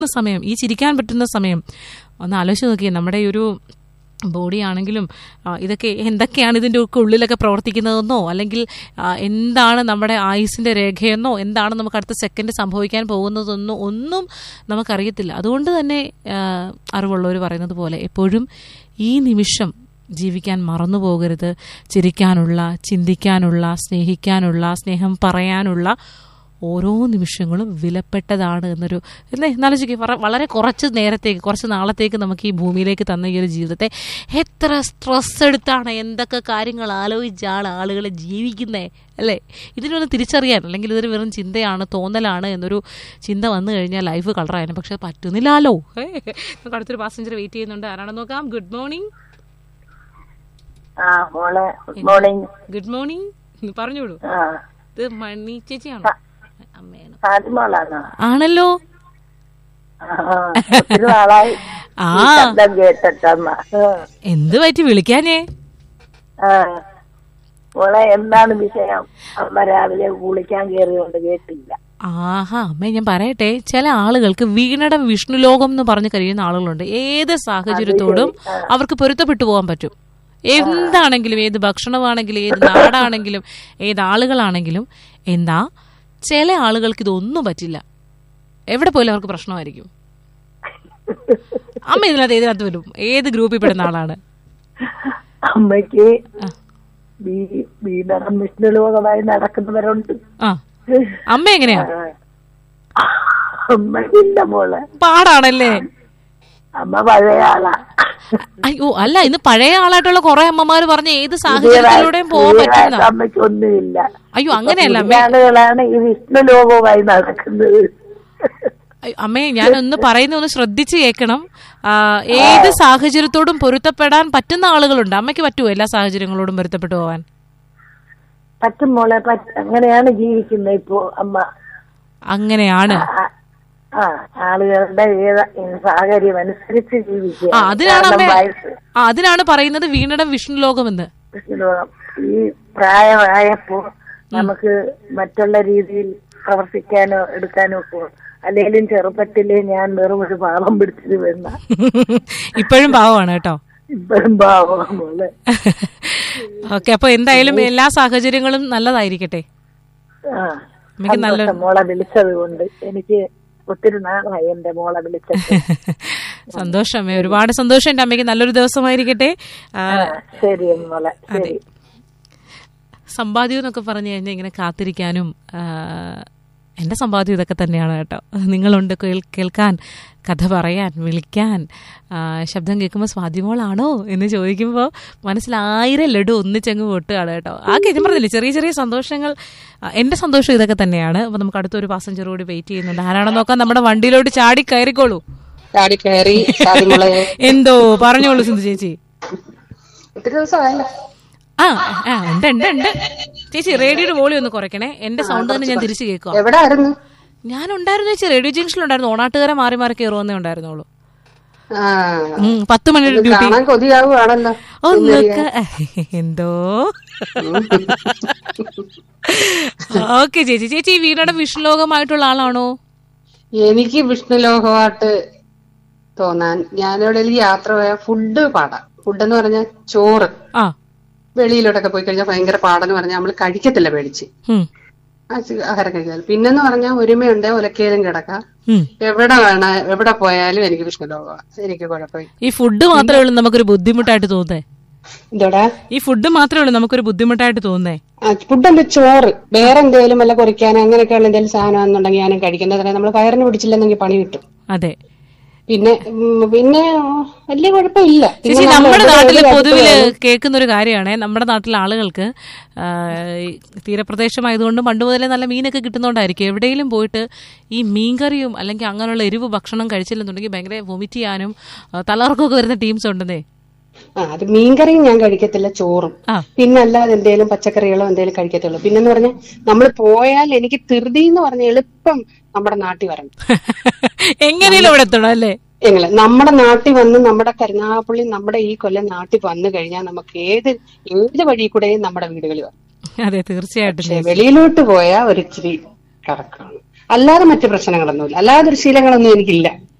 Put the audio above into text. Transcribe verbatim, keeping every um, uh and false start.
സമയം, ഈ ചിരിക്കാൻ പറ്റുന്ന സമയം ഒന്ന് ആലോചിച്ച് നോക്കിയേ. നമ്മുടെ ഈ ഒരു ബോഡി ആണെങ്കിലും ഇതൊക്കെ എന്തൊക്കെയാണ് ഇതിൻ്റെ ഒക്കെ ഉള്ളിലൊക്കെ പ്രവർത്തിക്കുന്നതെന്നോ, അല്ലെങ്കിൽ എന്താണ് നമ്മുടെ ആയുസിൻ്റെ രേഖയെന്നോ, എന്താണ് നമുക്ക് അടുത്ത സെക്കൻഡ് സംഭവിക്കാൻ പോകുന്നതെന്നോ ഒന്നും നമുക്കറിയത്തില്ല. അതുകൊണ്ട് തന്നെ അറിവുള്ളവർ പറയുന്നത് പോലെ എപ്പോഴും ഈ നിമിഷം ജീവിക്കാൻ മറന്നു പോകരുത്. ചിരിക്കാനുള്ള, ചിന്തിക്കാനുള്ള, സ്നേഹിക്കാനുള്ള, സ്നേഹം പറയാനുള്ള ഓരോ നിമിഷങ്ങളും വിലപ്പെട്ടതാണ് എന്നൊരു അല്ലേ എന്നാലോചിക്കുക. വളരെ കുറച്ച് നേരത്തേക്ക്, കുറച്ച് നാളത്തേക്ക് നമുക്ക് ഈ ഭൂമിയിലേക്ക് തന്ന ഈ ഒരു ജീവിതത്തെ എത്ര സ്ട്രെസ് എടുത്താണ്, എന്തൊക്കെ കാര്യങ്ങൾ ആലോചിച്ചാണ് ആളുകൾ ജീവിക്കുന്നത് അല്ലേ? ഇതിനൊന്ന് തിരിച്ചറിയാൻ, അല്ലെങ്കിൽ ഇതൊരു വെറും ചിന്തയാണ്, തോന്നലാണ് എന്നൊരു ചിന്ത വന്നു കഴിഞ്ഞാൽ ലൈഫ് കളറായാലും. പക്ഷെ പറ്റുന്നില്ലല്ലോ. നമുക്ക് അടുത്തൊരു പാസഞ്ചർ വെയിറ്റ് ചെയ്യുന്നുണ്ട്. ആരാണെന്ന് നോക്കാം. Good morning. Good morning. Good morning, പറഞ്ഞോളൂ. ഇത് മണി ചേച്ചിയാണോ? ആണല്ലോ. എന്ത് പറ്റി വിളിക്കാനേ? എന്താണ് വിഷയം? അമ്മ രാവിലെ കുളിക്കാൻ കയറിയോണ്ട് കേട്ടില്ല. ആഹാ അമ്മേ, ഞാൻ പറയട്ടെ, ചില ആളുകൾക്ക് വീണടം വിഷ്ണുലോകം എന്ന് പറഞ്ഞ് കഴിയുന്ന ആളുകളുണ്ട്. ഏത് സാഹചര്യത്തോടും അവർക്ക് പൊരുത്തപ്പെട്ടു പോകാൻ പറ്റും. എന്താണെങ്കിലും, ഏത് ഭക്ഷണമാണെങ്കിലും, ഏത് നാടാണെങ്കിലും, ഏത് ആളുകളാണെങ്കിലും. എന്താ ചില ആളുകൾക്ക് ഇതൊന്നും പറ്റില്ല. എവിടെ പോയാലും അവർക്ക് പ്രശ്നമായിരിക്കും. അമ്മ ഇതിനകത്ത് ഏതിനകത്ത് വരും? ഏത് ഗ്രൂപ്പിൽ പെടുന്ന ആളാണ്? അമ്മയ്ക്ക് വിഷ്ണുലോകമായി നടക്കുന്നവരുണ്ട്. ആ, അമ്മ എങ്ങനെയാ? അമ്മ മോളെ പാടാണല്ലേ? അമ്മ പഴയ ആളാ. അയ്യോ അല്ല, ഇന്ന് പഴയ ആളായിട്ടുള്ള കുറെ അമ്മമാര് പറഞ്ഞ ഏത് സാഹചര്യത്തിലൂടെയും പോകാൻ പറ്റുന്ന അമ്മയ്ക്കൊന്നുമില്ല. അയ്യോ അങ്ങനെയല്ല ആളുകളാണ് ഈ വിഷ്ണുലോകവുമായി നടക്കുന്നത്. അമ്മേ, ഞാനൊന്ന് പറയുന്ന ഒന്ന് ശ്രദ്ധിച്ച് കേൾക്കണം. ഏത് സാഹചര്യത്തോടും പൊരുത്തപ്പെടാൻ പറ്റുന്ന ആളുകളുണ്ട്. അമ്മയ്ക്ക് പറ്റുമോ എല്ലാ സാഹചര്യങ്ങളോടും പൊരുത്തപ്പെട്ടു പോവാൻ? പറ്റും മോളെ, അങ്ങനെയാണ് ജീവിക്കുന്നത് ഇപ്പോ അമ്മ. അങ്ങനെയാണ് ആ ആളുകളുടെ സാഹചര്യം അനുസരിച്ച് ജീവിക്കുക. അതിനാണ് പറയുന്നത് വീണടം വിഷ്ണുലോകമെന്ന്. വിഷ്ണുലോകം ഈ പ്രായമായപ്പോ നമുക്ക് മറ്റുള്ള രീതിയിൽ പ്രവർത്തിക്കാനോ എടുക്കാനോ ഒക്കെ. അല്ലെങ്കിലും ചെറുപ്പത്തില് ഞാൻ വെറും ഒരു പാവം പിടിച്ചത് വേണ്ട. ഇപ്പോഴും പാവമാണ് കേട്ടോ. ഇപ്പോഴും പാവമാണ്. ഓക്കെ, അപ്പൊ എന്തായാലും എല്ലാ സാഹചര്യങ്ങളും നല്ലതായിരിക്കട്ടെ. ആ, മോളെ വിളിച്ചത് കൊണ്ട് എനിക്ക് ഒത്തിരി നാളായി എന്റെ മോളെ വിളിച്ചത്. സന്തോഷമേ, ഒരുപാട് സന്തോഷം. എന്റെ അമ്മയ്ക്ക് നല്ലൊരു ദിവസമായിരിക്കട്ടെ. ശരി മോളെ. അതെ, സമ്പാദ്യം എന്നൊക്കെ പറഞ്ഞു കഴിഞ്ഞാൽ ഇങ്ങനെ കാത്തിരിക്കാനും, എൻ്റെ സമ്പാദ്യം ഇതൊക്കെ തന്നെയാണ് കേട്ടോ. നിങ്ങളുണ്ട് കേൾക്കാൻ, കഥ പറയാൻ, വിളിക്കാൻ. ശബ്ദം കേൾക്കുമ്പോൾ സ്വാതിമോളാണോ എന്ന് ചോദിക്കുമ്പോൾ മനസ്സിലായിരം ലഡു ഒന്നിച്ചങ്ങ് പൊട്ടുകയാണ് കേട്ടോ. ആ കാര്യം പറഞ്ഞില്ലേ, ചെറിയ ചെറിയ സന്തോഷങ്ങൾ. എൻ്റെ സന്തോഷം ഇതൊക്കെ തന്നെയാണ്. അപ്പൊ നമുക്ക് അടുത്തൊരു പാസഞ്ചർ കൂടി വെയിറ്റ് ചെയ്യുന്നുണ്ട്. ആരാണെന്ന് നോക്കാം. നമ്മുടെ വണ്ടിയിലോട്ട് ചാടി കയറിക്കോളൂ. ചാടി കയറി എന്തോ പറഞ്ഞോളൂ സിന്ധു ചേച്ചി. ഒത്തിരി ദിവസമായല്ലോ. ആ ആ ഉണ്ട് ഉണ്ട് ഉണ്ട് ചേച്ചി. റേഡിയോയുടെ വോളിയം ഒന്ന് കുറയ്ക്കണേ. എന്റെ സൗണ്ട് തന്നെ ഞാൻ തിരിച്ചു കേൾക്കാം. എവിടെയായിരുന്നു? ഞാൻ ഉണ്ടായിരുന്നു ചേച്ചി, റേഡിയോ ജംഗ്ഷനിലുണ്ടായിരുന്നു. ഓണാട്ടുകാരെ മാറി മാറി കയറുവന്നേ ഉണ്ടായിരുന്നുള്ളൂ. പത്ത് മണിയുടെ ഡ്യൂട്ടി. കൊതിയാവുകയാണല്ലോ ഒന്നൊക്കെ എന്തോ. ഓക്കെ ചേച്ചി. ചേച്ചി വീണടം വിഷ്ണുലോകമായിട്ടുള്ള ആളാണോ? എനിക്ക് വിഷ്ണുലോകമായിട്ട് തോന്നാൻ ഞാനിവിടെ യാത്ര പോയ ഫുഡ് പാടാം. ഫുഡ് എന്ന് പറഞ്ഞാൽ ചോറ്. ആ, വെളിയിലോട്ടൊക്കെ പോയി കഴിഞ്ഞാൽ ഭയങ്കര പാടെന്ന് പറഞ്ഞാൽ നമ്മള് കഴിക്കത്തില്ല, പേടിച്ച് ആഹാരം കഴിക്കാതെ. പിന്നെന്ന് പറഞ്ഞാൽ ഒരുമയുണ്ട്, ഒലക്കയിലും കിടക്കാം. എവിടെ വേണ എവിടെ പോയാലും എനിക്ക് വിഷ്ണുലോകമാണ്. എനിക്ക് കുഴപ്പമില്ല. ഈ ഫുഡ് മാത്രമേ ഉള്ളൂ നമുക്കൊരു ബുദ്ധിമുട്ടായിട്ട് തോന്നേ? എന്തോടാ? ഈ ഫുഡ് മാത്രമേ ഉള്ളൂ നമുക്കൊരു ബുദ്ധിമുട്ടായിട്ട് തോന്നേ? ഫുഡ് എന്താ ചോറ്, വേറെ എന്തെങ്കിലും വല്ല കുറിക്കാനോ അങ്ങനെയൊക്കെയുള്ള എന്തെങ്കിലും സാധനം എന്നുണ്ടെങ്കിൽ ഞാനും കഴിക്കുന്നത്. നമ്മള് വയറിന് പിടിച്ചില്ലെന്നെങ്കിൽ പണി കിട്ടും. അതെ. പിന്നെ പിന്നെ വലിയ കുഴപ്പമില്ല. ചേച്ചി, നമ്മുടെ നാട്ടില് പൊതുവില് കേൾക്കുന്ന ഒരു കാര്യമാണ്, നമ്മുടെ നാട്ടിലെ ആളുകൾക്ക് തീരപ്രദേശമായതുകൊണ്ട് പണ്ട് മുതലേ നല്ല മീനൊക്കെ കിട്ടുന്നോണ്ടായിരിക്കും എവിടെയെങ്കിലും പോയിട്ട് ഈ മീൻകറിയും അല്ലെങ്കിൽ അങ്ങനെയുള്ള എരിവ് ഭക്ഷണം കഴിച്ചില്ലെന്നുണ്ടെങ്കിൽ ഭയങ്കര വൊമിറ്റ് ചെയ്യാനും തലകറക്കമൊക്കെ വരുന്ന ടീംസ് ഉണ്ടെന്നേ. ആ, അത് മീൻകറിയും ഞാൻ കഴിക്കത്തില്ല, ചോറും. പിന്നെ അല്ലാതെ എന്തെങ്കിലും പച്ചക്കറികളോ എന്തെങ്കിലും കഴിക്കത്തുള്ളൂ. പിന്നെന്ന് പറഞ്ഞാൽ നമ്മൾ പോയാൽ എനിക്ക് ധൃതി എന്ന് പറഞ്ഞ എളുപ്പം നമ്മുടെ നാട്ടിൽ വരണം. എങ്ങനെയും ഇവിടെ എത്തണം അല്ലേ? എങ്ങനെ നമ്മുടെ നാട്ടിൽ വന്ന് നമ്മുടെ കരുനാഗപ്പള്ളി നമ്മുടെ ഈ കൊല്ലം നാട്ടിൽ വന്നു കഴിഞ്ഞാൽ നമുക്ക് ഏത് ഏത് വഴി കൂടെയും നമ്മുടെ വീടുകളിൽ വരണം. അതെ, തീർച്ചയായിട്ടും. വെളിയിലോട്ട് പോയാൽ ഒരിച്ചിരി കറക്കാണ്. അല്ലാതെ മറ്റു പ്രശ്നങ്ങളൊന്നുമില്ല. അല്ലാതെ ദുശീലങ്ങളൊന്നും എനിക്കില്ല.